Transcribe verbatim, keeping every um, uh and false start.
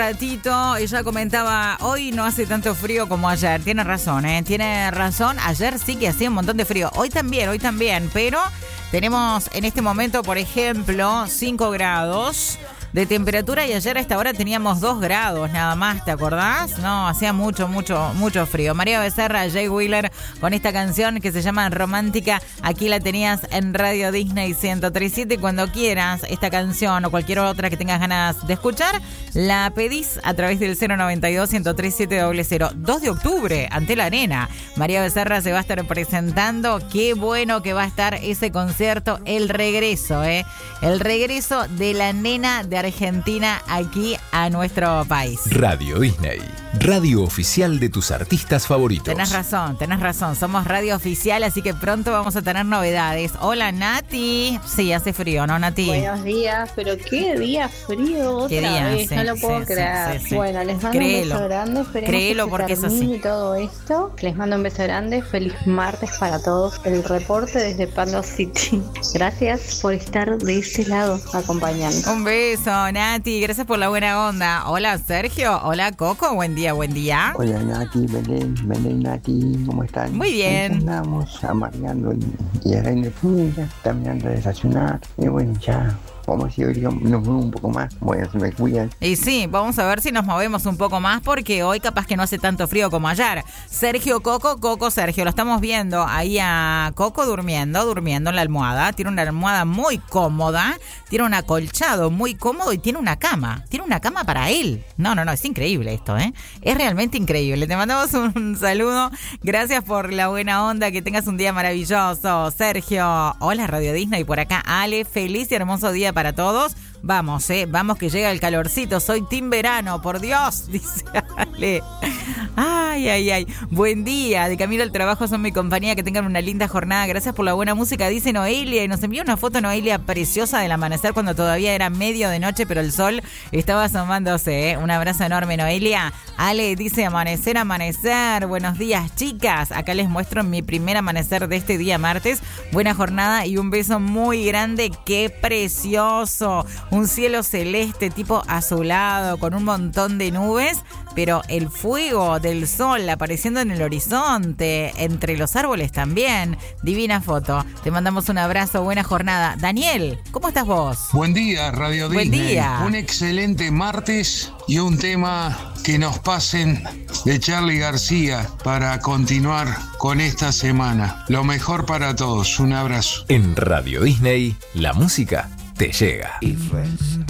Ratito, ella comentaba, hoy no hace tanto frío como ayer. Tiene razón, ¿eh? Tiene razón. Ayer sí que hacía un montón de frío. Hoy también, hoy también. Pero tenemos en este momento, por ejemplo, cinco grados de temperatura y ayer a esta hora teníamos dos grados nada más, ¿te acordás? No, hacía mucho, mucho, mucho frío. María Becerra, Jay Wheeler con esta canción que se llama Romántica. Aquí la tenías en Radio Disney ciento tres punto siete. Cuando quieras esta canción o cualquier otra que tengas ganas de escuchar, la pedís a través del cero noventa y dos, ciento tres siete cero cero. dos de octubre, ante la arena. María Becerra se va a estar presentando. Qué bueno que va a estar ese concierto, el regreso, ¿eh? El regreso de la nena de Argentina aquí a nuestro país. Radio Disney, radio oficial de tus artistas favoritos. Tenés razón, tenés razón. Somos radio oficial, así que pronto vamos a tener novedades. Hola, Nati. Sí, hace frío, ¿no, Nati? Buenos días, pero qué día frío otra ¿Qué día? vez. Sí, no lo puedo sí, creer. sí, sí, sí. Bueno, les mando Créelo. un beso grande. Esperemos Créelo que porque es se así. termine todo esto. Les mando un beso grande. Feliz martes para todos. El reporte desde Palo City. Gracias por estar de ese lado acompañando. Un beso, Nati. Gracias por la buena onda. Hola, Sergio. Hola, Coco. Buen día, buen día. Hola, Nati, Belén, Belén, Nati, ¿cómo están? Muy bien. Ahí andamos amargando y, y acá en el ya terminando de desayunar. Y bueno, ya, vamos a decir, hoy nos movemos un poco más. Bueno, se me cuidan. Y sí, vamos a ver si nos movemos un poco más porque hoy capaz que no hace tanto frío como ayer. Sergio, Coco, Coco, Sergio. Lo estamos viendo ahí a Coco durmiendo, durmiendo en la almohada. Tiene una almohada muy cómoda, tiene un acolchado muy cómodo y tiene una cama. Tiene una cama para él. No, no, no, es increíble esto, ¿eh? Es realmente increíble. Te mandamos un saludo. Gracias por la buena onda. Que tengas un día maravilloso, Sergio. Hola, Radio Disney. Por acá, Ale. Feliz y hermoso día para todos. Vamos, eh, vamos que llega el calorcito. Soy team verano, por Dios, dice Ale. Ay, ay, ay. Buen día. De camino al trabajo son mi compañía. Que tengan una linda jornada. Gracias por la buena música, dice Noelia. Y nos envió una foto, Noelia, preciosa del amanecer cuando todavía era medio de noche, pero el sol estaba asomándose, ¿eh? Un abrazo enorme, Noelia. Ale dice amanecer, amanecer. Buenos días, chicas. Acá les muestro mi primer amanecer de este día martes. Buena jornada y un beso muy grande. Qué precioso. Un cielo celeste tipo azulado con un montón de nubes, pero el fuego del sol apareciendo en el horizonte, entre los árboles también. Divina foto. Te mandamos un abrazo, buena jornada. Daniel, ¿cómo estás vos? Buen día, Radio Buen Disney. día. Un excelente martes y un tema que nos pasen de Charly García para continuar con esta semana. Lo mejor para todos. Un abrazo. En Radio Disney, la música te llega. Y fresh.